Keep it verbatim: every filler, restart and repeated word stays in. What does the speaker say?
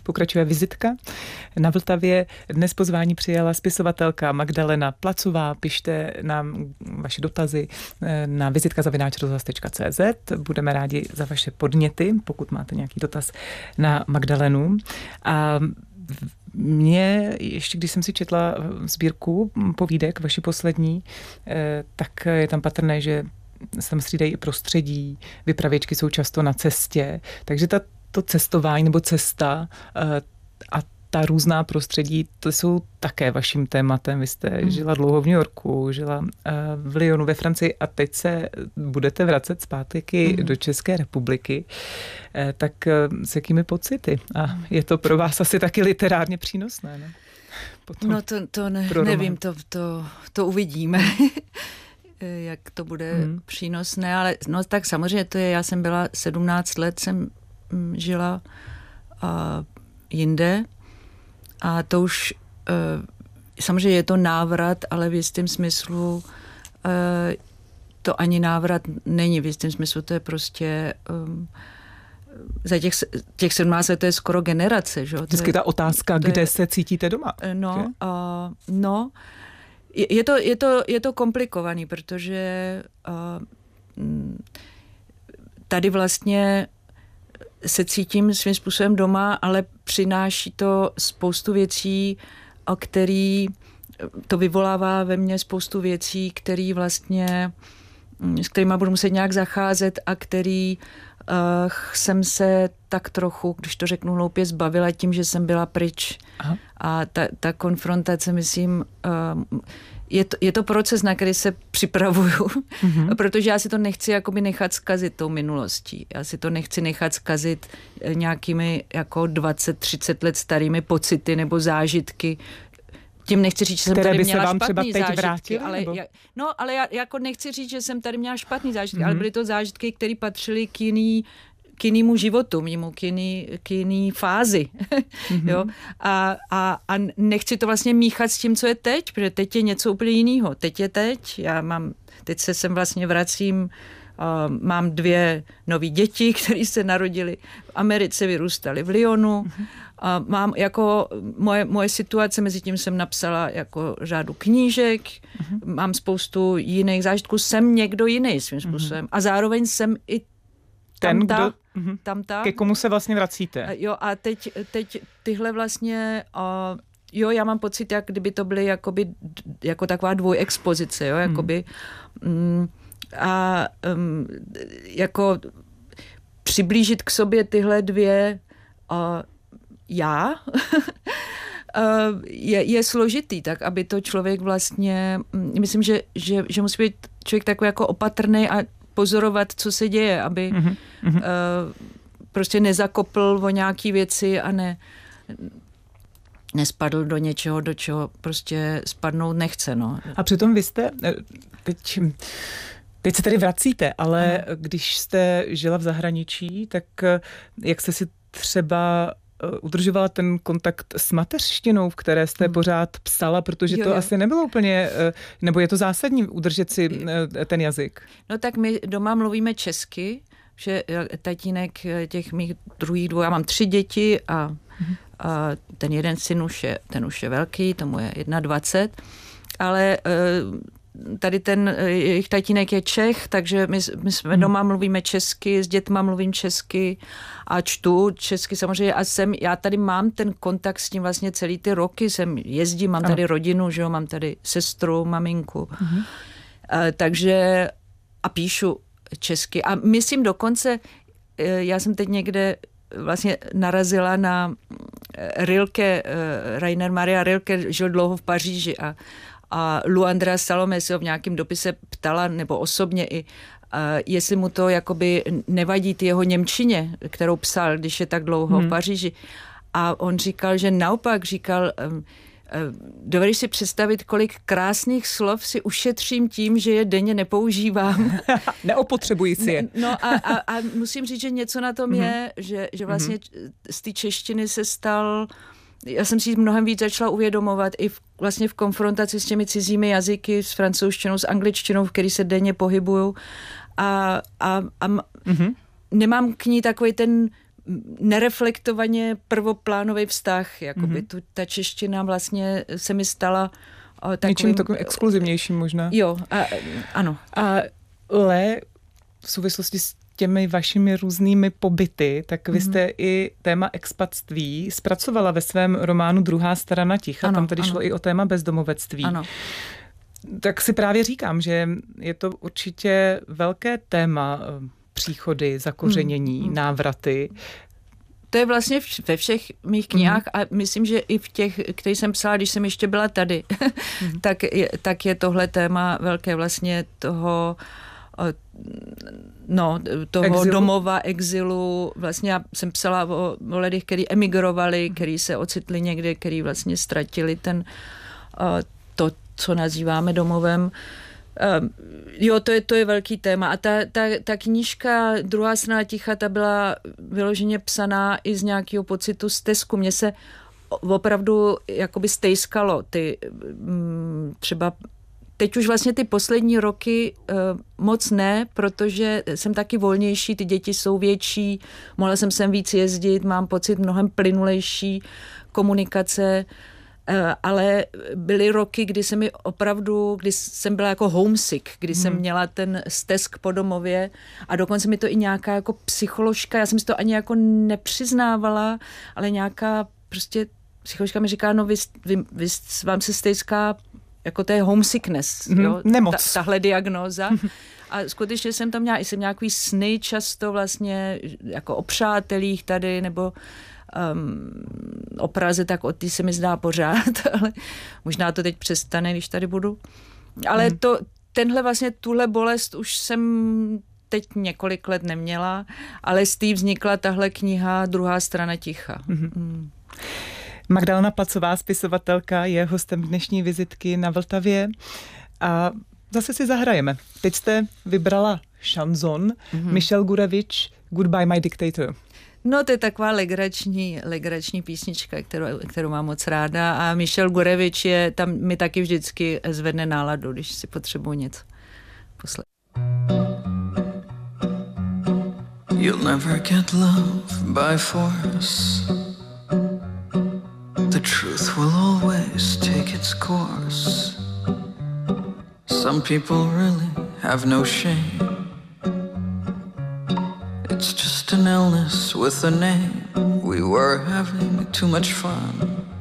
pokračuje vizitka. Na Vltavě dnes pozvání přijala spisovatelka Magdalena Placová. Pište nám vaše dotazy na vizitka zavináč rozhlas tečka cé zet. Budeme rádi za vaše podněty, pokud máte nějaký dotaz na Magdalenu. A mě, ještě když jsem si četla sbírku povídek, vaši poslední, tak je tam patrné, že se tam střídají i prostředí, vypravěčky jsou často na cestě, takže ta, to cestování nebo cesta a ta různá prostředí, to jsou také vaším tématem. Vy jste hmm. žila dlouho v New Yorku, žila v Lyonu ve Francii a teď se budete vracet zpátky hmm. do České republiky. Tak s jakými pocity? A je to pro vás asi taky literárně přínosné, ne? Potom no to, to ne, nevím, to, to, to uvidíme, jak to bude hmm. přínosné, ale no tak samozřejmě to je, já jsem byla sedmnáct let, jsem žila a, jinde. A to už, samozřejmě je to návrat, ale v jistém smyslu to ani návrat není. V jistém smyslu to je prostě, za těch, těch sedmnáct let to je skoro generace. Že? Vždycky ta otázka, kde je, se cítíte doma. No, uh, no je, to, je, to, je to komplikovaný, protože uh, tady vlastně se cítím svým způsobem doma, ale přináší to spoustu věcí, o který to vyvolává ve mně spoustu věcí, který vlastně, s kterýma budu muset nějak zacházet a který uh, jsem se tak trochu, když to řeknu hloupě, zbavila tím, že jsem byla pryč. Aha. A ta, ta konfrontace, myslím, uh, Je to, je to proces, na který se připravuju, mm-hmm. protože já si to nechci jakoby nechat zkazit tou minulostí. Já si to nechci nechat zkazit nějakými jako dvacet třicet let starými pocity nebo zážitky. Tím nechci říct, že jsem které tady by měla se vám špatný třeba teď zážitky. vrátily, Ale já, no, ale já jako nechci říct, že jsem tady měla špatný zážitky, mm-hmm. ale byly to zážitky, které patřily k jiný k jinému životu, mimo k jiný, k jiný fázi. Mm-hmm. Jo? A, a, a nechci to vlastně míchat s tím, co je teď, protože teď je něco úplně jiného. Teď je teď. Já mám, teď se sem vlastně vracím, uh, mám dvě nový děti, které se narodily v Americe, vyrůstaly v Lyonu. Mm-hmm. A mám jako moje, moje situace, mezi tím jsem napsala jako řadu knížek, mm-hmm. mám spoustu jiných zážitků, jsem někdo jiný svým způsobem. Mm-hmm. A zároveň jsem i ten, tamta, kdo, uh-huh. tamta. Ke komu se vlastně vracíte? Jo, a teď, teď tyhle vlastně, uh, jo, já mám pocit, jak kdyby to byly jakoby, jako taková dvojexpozice, jo, jakoby. Hmm. Um, a um, jako přiblížit k sobě tyhle dvě uh, já je, je složitý, tak aby to člověk vlastně, myslím, že, že, že musí být člověk takový jako opatrný a pozorovat, co se děje, aby mm-hmm. uh, prostě nezakopl o nějaký věci a ne, nespadl do něčeho, do čeho prostě spadnout nechce. No. A přitom vy jste, teď, teď se tady vracíte, ale Aha. když jste žila v zahraničí, tak jak jste si třeba udržovala ten kontakt s mateřštinou, v které jste hmm. pořád psala, protože jo, to jo. asi nebylo úplně, nebo je to zásadní udržet si ten jazyk? No tak my doma mluvíme česky, že tatínek těch mých druhých dvou, já mám tři děti a, hmm. a ten jeden syn už je, ten už je velký, tomu je dvacet jedna, ale tady ten jejich tatínek je Čech, takže my, my jsme hmm. doma mluvíme česky, s dětma mluvím česky a čtu česky samozřejmě a jsem, já tady mám ten kontakt s tím vlastně celý ty roky, jsem jezdím, mám tady rodinu, že jo, mám tady sestru, maminku, hmm. a, takže a píšu česky a myslím dokonce, já jsem teď někde vlastně narazila na Rilke, Rainer Maria Rilke žil dlouho v Paříži a A Lou Andrea Salomé se ho v nějakém dopise ptala, nebo osobně i, uh, jestli mu to jakoby nevadí ty jeho němčině, kterou psal, když je tak dlouho hmm. v Paříži. A on říkal, že naopak říkal, um, uh, dovedeš si představit, kolik krásných slov si ušetřím tím, že je denně nepoužívám. Neopotřebuji si je. No a, a, a musím říct, že něco na tom hmm. je, že, že vlastně hmm. z té češtiny se stal... Já jsem si mnohem víc začala uvědomovat i v, vlastně v konfrontaci s těmi cizími jazyky, s francouzštinou, s angličtinou, v který se denně pohybuju. A, a, a mm-hmm. nemám k ní takový ten nereflektovaně prvoplánový vztah. Jakoby mm-hmm. tu, ta čeština vlastně se mi stala uh, takovým... Něčím takovým exkluzivnějším možná. Jo, a, ano. Ale v souvislosti s těmi vašimi různými pobyty, tak vy jste mm-hmm. i téma expatství zpracovala ve svém románu Druhá strana ticha. Ano, tam tady ano. šlo i o téma bezdomovectví. Ano. Tak si právě říkám, že je to určitě velké téma příchody, zakořenění, mm. návraty. To je vlastně ve všech mých knihách mm. a myslím, že i v těch, které jsem psala, když jsem ještě byla tady, mm. tak, je, tak je tohle téma velké vlastně toho no, toho exilu. domova, exilu. Vlastně já jsem psala o, o lidech, kteří emigrovali, kteří se ocitli někde, kteří vlastně ztratili ten to, co nazýváme domovem. Um, jo, to je, to je velký téma. A ta, ta, ta knížka Druhá strana ticha, ta byla vyloženě psaná i z nějakého pocitu stesku. Mně se opravdu jakoby stejskalo ty um, třeba teď už vlastně ty poslední roky uh, moc ne, protože jsem taky volnější, ty děti jsou větší, mohla jsem sem víc jezdit, mám pocit mnohem plynulejší komunikace, uh, ale byly roky, kdy se mi opravdu, kdy jsem byla jako homesick, kdy hmm. jsem měla ten stesk po domově a dokonce mi to i nějaká jako psycholožka, já jsem si to ani jako nepřiznávala, ale nějaká prostě psycholožka mi říká, no vy, vy, vy vám se stejská jako to je homesickness, mm, jo? Nemoc. Ta, tahle diagnóza. A skutečně jsem tam měla, jsem nějaký sny často vlastně jako o přátelích tady, nebo um, o Praze, tak o ty se mi zdá pořád, ale možná to teď přestane, když tady budu. Ale mm. to, tenhle vlastně, tuhle bolest už jsem teď několik let neměla, ale z té vznikla tahle kniha Druhá strana ticha. Mm. Mm. Magdalena Placová, spisovatelka, je hostem dnešní vizitky na Vltavě a zase si zahrajeme. Teď jste vybrala šanzon mm-hmm. Michel Gurevich Goodbye My Dictator. No to je taková legrační, legrační písnička, kterou, kterou mám moc ráda a Michel Gurevich je, tam mi taky vždycky zvedne náladu, když si potřebuji něco poslední. You'll never get love by force. The truth will always take its course. Some people really have no shame. It's just an illness with a name. We were having too much fun.